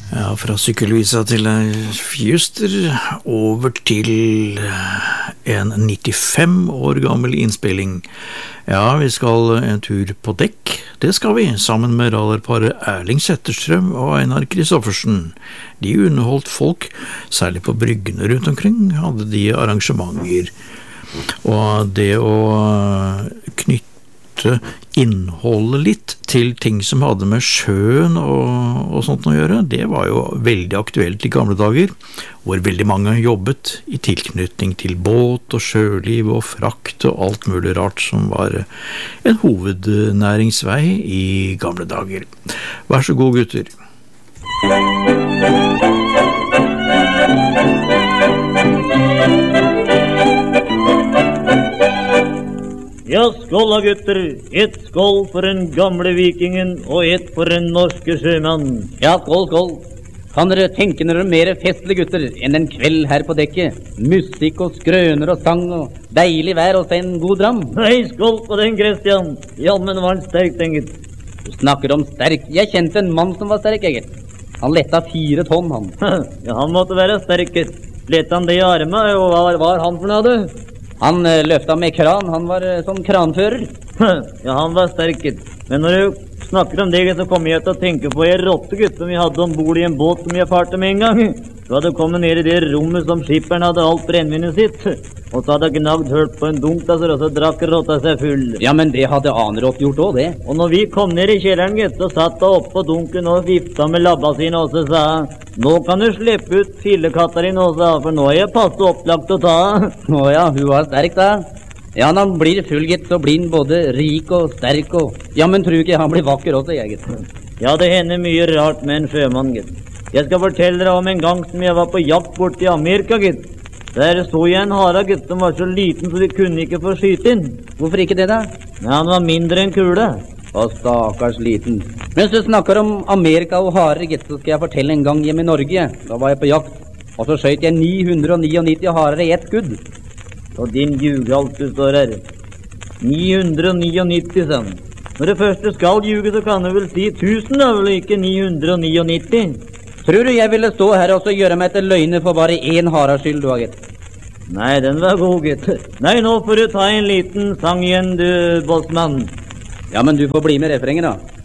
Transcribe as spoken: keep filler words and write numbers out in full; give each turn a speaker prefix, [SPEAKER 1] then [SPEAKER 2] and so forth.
[SPEAKER 1] Ja, fra sykkelvisa til Fjuster over til en nittifem år gammel innspilling. Ja, vi skal en tur på dekk. Det skal vi, sammen med radarparet Erling Zetterstrøm og Einar Kristoffersen. De underholdt folk, særlig på bryggene rundt omkring, hadde de arrangementer. Og det å knytte innholdet litt til ting som hadde med sjøen og, og sånt å gjøre, det var jo veldig aktuelt i gamle dager, hvor veldig mange jobbet i tilknytning til båt og sjøliv og frakt og alt mulig rart som var en hovednæringsvei i gamle dager. Vær så god, gutter.
[SPEAKER 2] Ja, skål da, gutter. Et skål for den gamle vikingen, og et for den norske sjømann.
[SPEAKER 3] Ja, skål, skål. Kan dere tenke dere mer festlige, gutter, enn en kveld her på dekket? Musikk og skrøner og sang og deilig vær og en god dram.
[SPEAKER 2] Nei, skål på den, Christian. Jammen var han sterk, den, gitt.
[SPEAKER 3] Du snakker om sterk. Jeg kjente en mann som var sterk, jeg. Han letta fire tonn, han.
[SPEAKER 2] Ja, han måtte være sterk, gitt. Lette han det i armen, og hva var han for noe, du?
[SPEAKER 3] Han uh, løfta med kran, han var uh, sånn kranfører.
[SPEAKER 2] Ja, han var sterk, gitt. Men når du snakker om det, så kommer jeg til å tenke på en rotte, gutt, som vi hadde ombord i en båt som jeg farte med en gang. Så hadde kommet ned i det rommet som skipperen hadde alt brennvinnet sitt, og så hadde gnagd hørt på en dunk, altså, og så drakk rotta seg full.
[SPEAKER 3] Ja, men det hadde Anerott gjort også, det.
[SPEAKER 2] Og når vi kom ned i kjelleren, gitt, så satt hun oppe på dunken og vifta med labba sine, og så sa nå kan du slippe ut fillekatter din også, for nå er jeg passet opplagt å ta.
[SPEAKER 3] Å ja, hun var sterk da. Ja, når han blir full, gitt, så blir han både rik og sterk og... Ja, men tror ikke han blir vakker også, jeg, gitt.
[SPEAKER 2] Ja, det hender mye rart med en sjømann, gitt. Jeg skal fortelle dere om en gang som jeg var på jakt bort i Amerika, gitt. Der så jeg en hara, gitt, som var så liten så de kunne ikke få skyte inn.
[SPEAKER 3] Hvorfor ikke det da?
[SPEAKER 2] Ja, han var mindre enn kule.
[SPEAKER 3] Å, stakkars liten. Mens du snakker om Amerika og harer, gitt, så skal jeg fortelle en gang hjemme i Norge. Da var jeg på jakt, og så skjøt jeg ni hundre niognitti harer i ett skudd.
[SPEAKER 2] Og din ljugalt du står her. ni hundre niognitti, sann. Når det første skal ljuge, så kan du vel si tusen, da, vel ikke ni hundre niognitti?
[SPEAKER 3] Tror du jeg ville stå her og så gjøre meg til løgne for bare én haras skyld, du har gitt?
[SPEAKER 2] Nei, den var god, gitt. Nei, nå får du ta en liten sang igjen, du, bossmann.
[SPEAKER 3] Ja, men du får bli med refrengen, da.